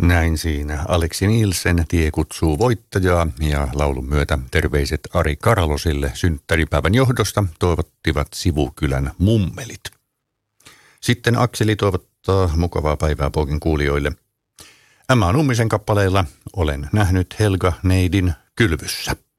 Näin siinä Aleksi Nielsen Tie kutsuu voittajaa ja laulun myötä terveiset Ari Karalosille synttäripäivän johdosta toivottivat Sivukylän mummelit. Sitten Akseli toivottaa mukavaa päivää Pookin kuulijoille. Emma Nummisen kappaleilla Olen nähnyt Helga Neidin kylvyssä.